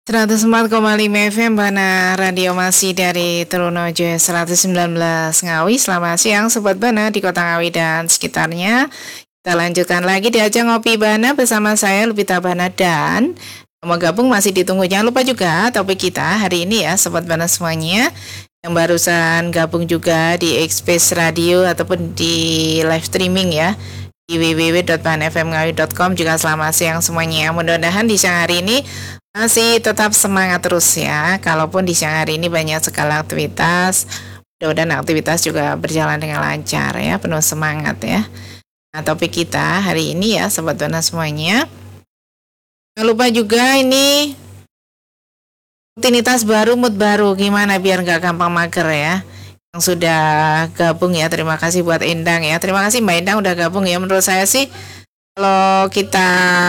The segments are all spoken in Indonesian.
104,5 FM Bana Radio masih dari Trunojo 119 Ngawi. Selamat siang Sobat Bana di Kota Ngawi dan sekitarnya. Kita lanjutkan lagi di ajang Ngopi Bana bersama saya Lupita Bana dan mau gabung masih ditunggu. Jangan lupa juga topik kita hari ini ya Sobat Bana semuanya. Yang barusan gabung juga di Express Radio ataupun di live streaming ya di www.banfmngawi.com juga selamat siang semuanya. Mudah-mudahan di siang hari ini masih tetap semangat terus ya. Kalaupun di siang hari ini banyak sekali aktivitas, mudah-mudahan aktivitas juga berjalan dengan lancar ya, penuh semangat ya. Nah, topik kita hari ini ya Sobat Bana semuanya. Jangan lupa juga ini rutinitas baru, mood baru, gimana biar nggak gampang mager ya. Yang sudah gabung ya, terima kasih buat Endang ya. Terima kasih Mbak Endang udah gabung ya. Menurut saya sih kalau kita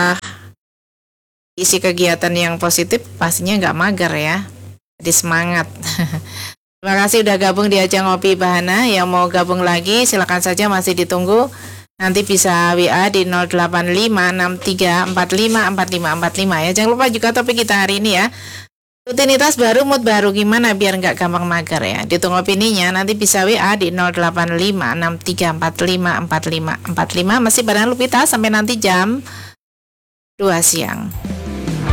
isi kegiatan yang positif pastinya nggak mager ya, jadi semangat. Terima kasih udah gabung di ajang Ngopi Bahana. Yang mau gabung lagi silakan saja, masih ditunggu. Nanti bisa WA di 085634545455 ya. Jangan lupa juga topik kita hari ini ya, rutinitas baru, mood baru, gimana biar nggak gampang mager ya. Ditunggu opininya, nanti bisa WA di 085634545545. Masih bareng Lupita sampai nanti jam 2 siang.